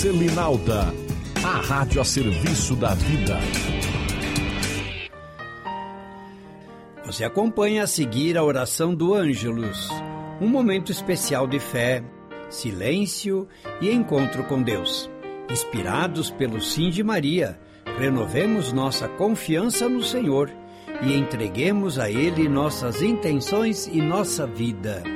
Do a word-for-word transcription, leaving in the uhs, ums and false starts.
Selinalta, a rádio a serviço da vida. Você acompanha a seguir a oração do Ângelus, um momento especial de fé, silêncio e encontro com Deus. Inspirados pelo Sim de Maria, renovemos nossa confiança no Senhor e entreguemos a Ele nossas intenções e nossa vida.